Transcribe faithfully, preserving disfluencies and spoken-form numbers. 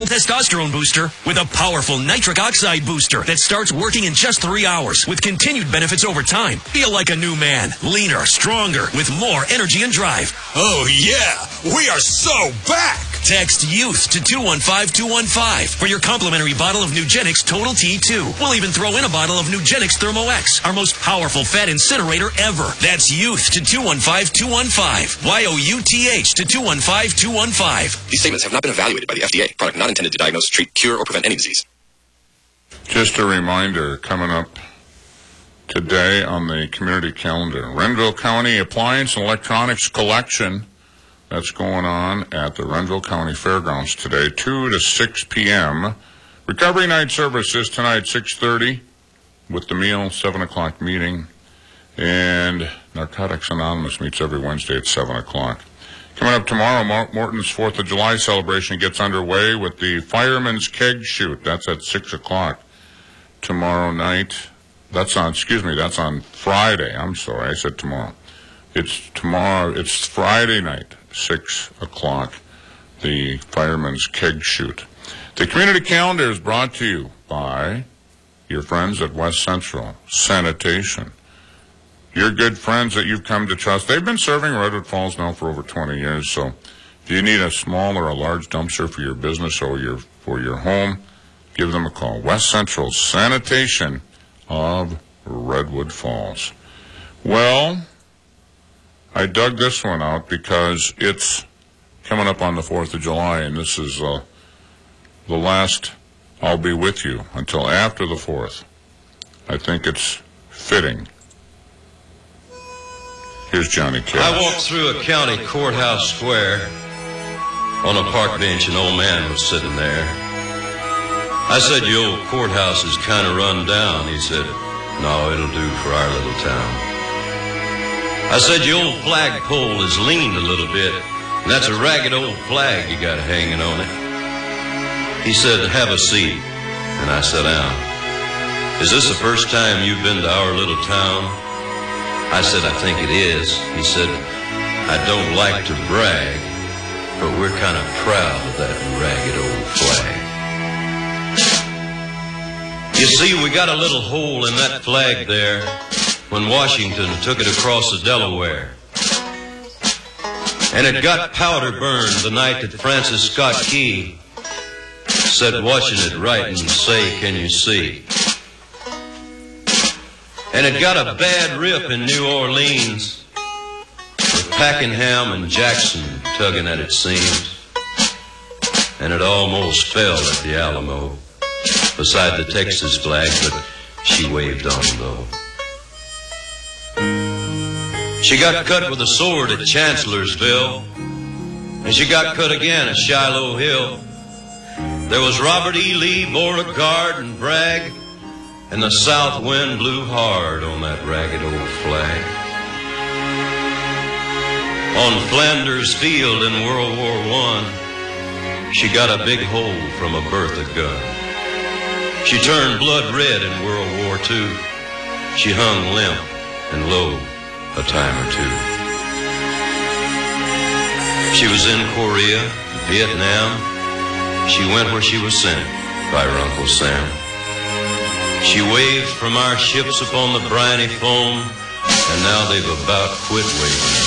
testosterone booster with a powerful nitric oxide booster that starts working in just three hours with continued benefits over time. Feel like a new man, leaner, stronger, with more energy and drive. Oh, yeah. We are so back. Text YOUTH to two one five two one five for your complimentary bottle of Nugenix Total T two. We'll even throw in a bottle of Nugenix Thermo X, our most powerful fat incinerator ever. That's YOUTH to two one five two one five. Y O U T H to two one five two one five. These statements have not been evaluated by the F D A. Product not intended to diagnose, treat, cure, or prevent any disease. Just a reminder, coming up today on the community calendar, Renville County Appliance and Electronics Collection. That's going on at the Renville County Fairgrounds today, two to six p.m. Recovery night services tonight, six thirty, with the meal, seven o'clock meeting. And Narcotics Anonymous meets every Wednesday at seven o'clock. Coming up tomorrow, Morton's fourth of July celebration gets underway with the Fireman's Keg Shoot. That's at six o'clock tomorrow night. That's on, excuse me, that's on Friday. I'm sorry, I said tomorrow. It's tomorrow, it's Friday night, six o'clock, the Fireman's Keg Shoot. The community calendar is brought to you by your friends at West Central Sanitation. Your good friends that you've come to trust. They've been serving Redwood Falls now for over twenty years, so if you need a small or a large dumpster for your business or your for your home, give them a call. West Central Sanitation of Redwood Falls. Well, I dug this one out because it's coming up on the fourth of July, and this is uh, the last I'll be with you until after the fourth. I think it's fitting. Here's Johnny Cash. I walked through a county courthouse square. On a park bench, an old man was sitting there. I said, "Your old courthouse is kind of run down." He said, "No, it'll do for our little town." I said, "Your old flagpole is leaned a little bit, and that's a ragged old flag you got hanging on it." He said, "Have a seat." And I sat down. "Is this the first time you've been to our little town?" I said, "I think it is." He said, "I don't like to brag, but we're kind of proud of that ragged old flag." You see, we got a little hole in that flag there when Washington took it across the Delaware. And it got powder burned the night that Francis Scott Key said, "Watching it right and say, can you see?" And it got a bad rip in New Orleans with Pakenham and Jackson tugging at its seams. And it almost fell at the Alamo beside the Texas flag, but she waved on though. She got cut with a sword at Chancellorsville, and she got cut again at Shiloh Hill. There was Robert E. Lee, Beauregard, and Bragg, and the south wind blew hard on that ragged old flag. On Flanders Field in World War One, she got a big hole from a Bertha gun. She turned blood red in World War Two. She hung limp and low a time or two. She was in Korea, Vietnam. She went where she was sent by her Uncle Sam. She waved from our ships upon the briny foam, and now they've about quit waving